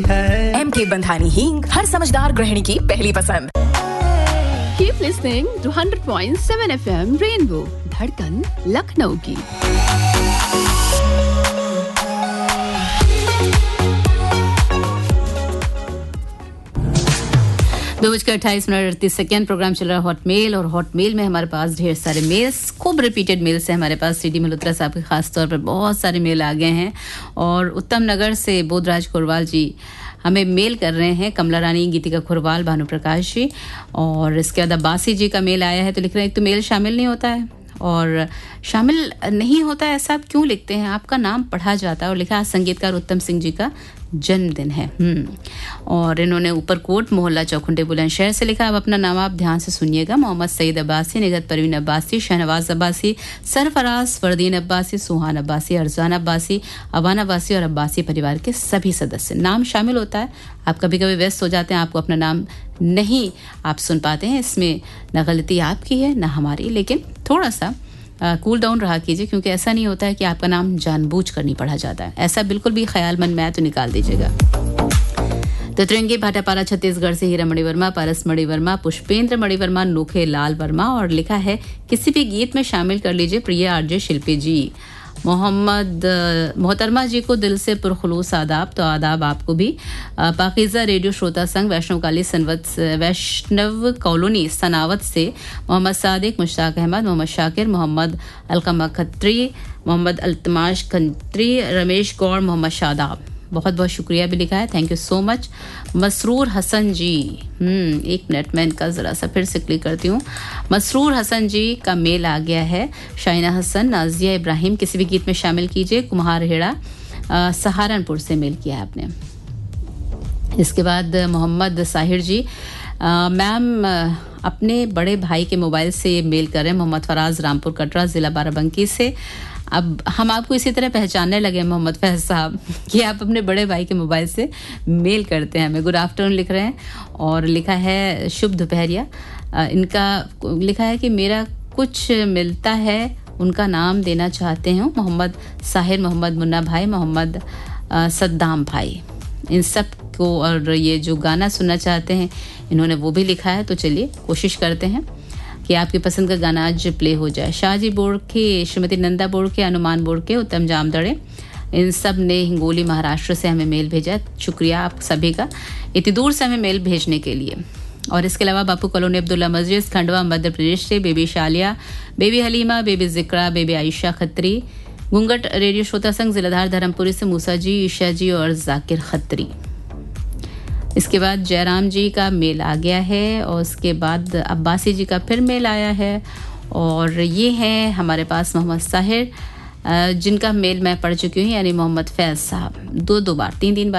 MK Bandhani हींग हर समझदार गृहिणी की पहली पसंद। Keep listening to 100.7 FM Rainbow, धड़कन लखनऊ की। 2:28 प्रोग्राम चल रहा है हॉट मेल, और हॉट मेल में हमारे पास ढेर सारे मेल्स, खूब रिपीटेड मेल्स हैं हमारे पास। CD मल्होत्रा साहब के खास तौर पर बहुत सारे मेल आ गए हैं, और उत्तम नगर से बोधराज खुरवाल जी हमें मेल कर रहे हैं, कमला रानी, गीतिका खुरवाल, भानु प्रकाश जी, और इसके बाद अब्बासी जी का मेल आया है। तो लिख रहे हैं एक तो मेल शामिल नहीं होता है, और शामिल नहीं होता है ऐसा आप क्यों लिखते हैं, आपका नाम पढ़ा जाता है। और लिखा संगीतकार उत्तम सिंह जी का जन्मदिन है। और इन्होंने ऊपर कोट मोहल्ला चौखुंटे बुलंदशहर से लिखा। अब अपना नाम आप ध्यान से सुनिएगा। मोहम्मद सईद अब्बासी, निगत परवीन अब्बासी, शहनवाज अब्बासी, सरफराज, फरदीन अब्बासी, सुहान अब्बासी, अरजान अब्बासी, अवान अब्बासी और अब्बासी परिवार के सभी सदस्य। नाम शामिल होता है, आप कभी कभी व्यस्त हो जाते हैं, आपको अपना नाम नहीं आप सुन पाते हैं। इसमें न गलती आपकी है न हमारी, लेकिन थोड़ा सा कूल डाउन रहा कीजिए, क्योंकि ऐसा नहीं होता है कि आपका नाम जानबूझकर नहीं पढ़ा जाता है। ऐसा बिल्कुल भी ख्याल मन में आए तो निकाल दीजिएगा। तो तिरंगे भाटापारा छत्तीसगढ़ से हीरा मणिवर्मा, पारस मणिवर्मा, पुष्पेंद्र मणिवर्मा, नोखे लाल वर्मा, और लिखा है किसी भी गीत में शामिल कर लीजिए प्रिय आरजे शिल्पी जी। मोहम्मद मोहतरमा जी को दिल से पुरखुलूस आदाब। तो आदाब आपको भी। पाकीज़ा रेडियो श्रोता संघ वैष्णव कॉलोनी सनावत से मोहम्मद सादिक, मुश्ताक अहमद, मोहम्मद शाकिर, मोहम्मद अलकमा खत्री, मोहम्मद अल्तमाश खत्री, रमेश गौड़, मोहम्मद शादाब, बहुत बहुत शुक्रिया भी लिखा है, thank you so much. Masroor Hasan जी, एक मिनट मैं इनका ज़रा सा फिर से क्लिक करती हूँ। मसरूर हसन जी का मेल आ गया है। शाइना हसन, नाजिया इब्राहिम, किसी भी गीत में शामिल कीजिए। कुम्हार हेड़ा सहारनपुर से मेल किया है आपने। इसके बाद मोहम्मद साहिर जी, मैम अपने बड़े भाई के मोबाइल से मेल कर रहे हैं। मोहम्मद फराज, रामपुर कटरा, ज़िला बाराबंकी से। अब हम आपको इसी तरह पहचानने लगे मोहम्मद फैज साहब कि आप अपने बड़े भाई के मोबाइल से मेल करते हैं हमें। गुड आफ्टरनून लिख रहे हैं, और लिखा है शुभ दोपहरिया। इनका लिखा है कि मेरा कुछ मिलता है, उनका नाम देना चाहते हैं मोहम्मद साहिर, मोहम्मद मुन्ना भाई, मोहम्मद सद्दाम भाई, इन सब को। और ये जो गाना सुनना चाहते हैं इन्होंने वो भी लिखा है। तो चलिए कोशिश करते हैं कि आपकी पसंद का गाना आज प्ले हो जाए। शाहजी बोड़के, श्रीमती नंदा बोड़के, अनुमान बोड़के, उत्तम जामदड़े, इन सब ने हिंगोली महाराष्ट्र से हमें मेल भेजा। शुक्रिया आप सभी का इतनी दूर से हमें मेल भेजने के लिए। और इसके अलावा बापू कॉलोनी, अब्दुल्ला मस्जिद, खंडवा, मध्य प्रदेश से baby Shaliya, baby Halima, baby जिक्रा, बेबी आयशा खत्री, घूंघट रेडियो श्रोता संघ जिलाधार धर्मपुरी से मूसा जी, ईशा जी और जाकिर खत्री। इसके बाद जयराम जी का मेल आ गया है, और उसके बाद अब्बासी जी का फिर मेल आया है। और ये है हमारे पास मोहम्मद साहिर, जिनका मेल मैं पढ़ चुकी हूँ, यानी मोहम्मद फैज साहब, दो बार 3 बार